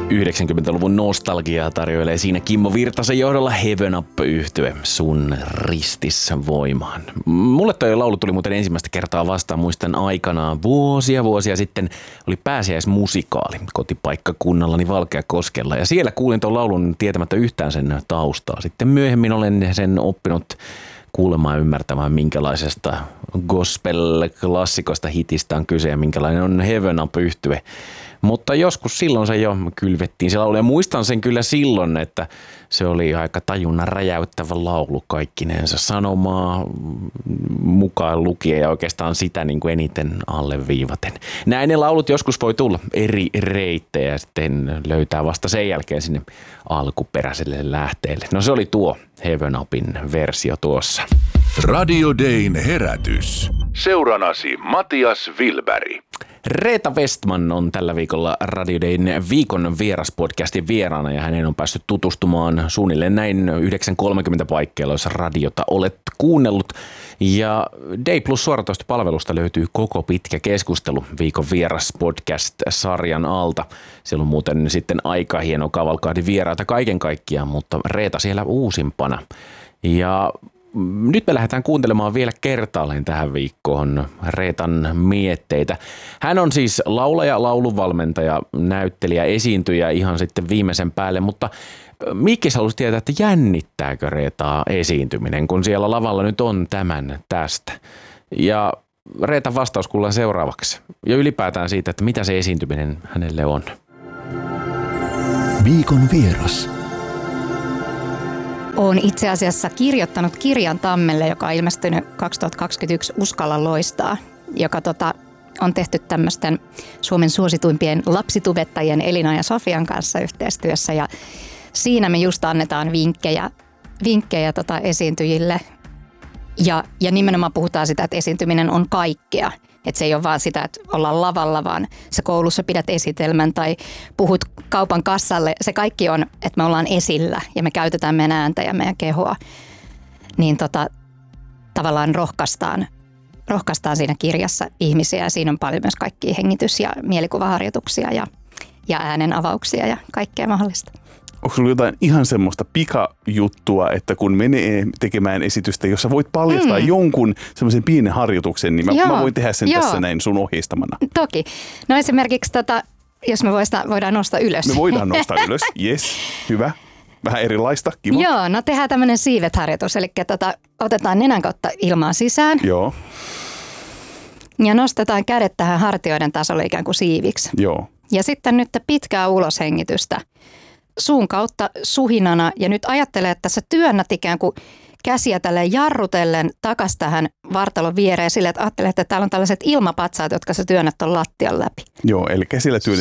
90-luvun nostalgiaa tarjoilee siinä Kimmo Virtasen johdolla Heaven Up-yhtye sun ristissä voimaan. Mulle toi laulu tuli muuten ensimmäistä kertaa vastaan, muistan aikanaan vuosia sitten oli pääsiäismusikaali kotipaikkakunnallani Valkeakoskella ja siellä kuulin ton laulun tietämättä yhtään sen taustaa. Sitten myöhemmin olen sen oppinut kuulemaan ymmärtämään, minkälaisesta gospel-klassikosta hitistä on kyse ja minkälainen on Heaven Up-yhtye. Mutta joskus silloin se jo kylvettiin se laulu ja muistan sen kyllä silloin, että se oli aika tajunnan räjäyttävä laulu kaikkinensa sanomaa mukaan lukien ja oikeastaan sitä niin kuin eniten alleviivaten. Näin ne laulut joskus voi tulla eri reittejä ja sitten löytää vasta sen jälkeen sinne alkuperäiselle lähteelle. No se oli tuo Heaven Upin versio tuossa. Radio Dayn herätys. Seuranasi Matias Wilberg. Reetta Westman on tällä viikolla Radio Dayn viikon vieraspodcastin vieraana ja hänen on päässyt tutustumaan suunnilleen näin 9.30 paikkeilla, jos radiota olet kuunnellut. Ja Day Plus suoratoistopalvelusta löytyy koko pitkä keskustelu viikon vieraspodcast-sarjan alta. Siellä on muuten sitten aika hieno kavalkahdi vieraita kaiken kaikkiaan, mutta Reetta siellä uusimpana. Ja nyt me lähdetään kuuntelemaan vielä kertaalleen tähän viikkoon Reetan mietteitä. Hän on siis laulaja, laulunvalmentaja, näyttelijä, esiintyjä ihan sitten viimeisen päälle, mutta Mikkis halusi tietää, että jännittääkö Reetaa esiintyminen, kun siellä lavalla nyt on tämän tästä. Ja Reetan vastaus kuullaan seuraavaksi. Ja ylipäätään siitä, että mitä se esiintyminen hänelle on. Viikon vieras. Olen itse asiassa kirjoittanut kirjan Tammelle, joka on ilmestynyt 2021 Uskalla loistaa, joka on tehty tämmöisten Suomen suosituimpien lapsitubettajien Elina ja Sofian kanssa yhteistyössä. Ja siinä me just annetaan vinkkejä esiintyjille ja nimenomaan puhutaan sitä, että esiintyminen on kaikkea. Että se ei ole vaan sitä, että ollaan lavalla, vaan se koulussa pidät esitelmän tai puhut kaupan kassalle. Se kaikki on, että me ollaan esillä ja me käytetään meidän ääntä ja meidän kehoa. Niin tavallaan rohkaistaan siinä kirjassa ihmisiä ja siinä on paljon myös kaikkia hengitys- ja mielikuvaharjoituksia ja äänen avauksia ja kaikkea mahdollista. Onko sulla jotain ihan semmoista pikajuttua, että kun menee tekemään esitystä, jossa voit paljastaa jonkun semmoisen pienen harjoituksen, niin mä voin tehdä sen tässä näin sun ohjeistamana. Toki. No esimerkiksi jos me voidaan nostaa ylös. Me voidaan nostaa ylös, yes, hyvä. Vähän erilaista, kiva. Joo, no tehdään tämmöinen siivet-harjoitus, eli otetaan nenän kautta ilmaa sisään. Joo. Ja nostetaan kädet tähän hartioiden tasolle ikään kuin siiviksi. Joo. Ja sitten nyt pitkää uloshengitystä. Suun kautta suhinana ja nyt ajattele, että sä työnnät ikään kuin käsiä tälleen jarrutellen takas tähän vartalon viereen sille, että ajattelet, että täällä on tällaiset ilmapatsaat, jotka sä työnnät ton lattian läpi. Joo, eli käsillä työnnetään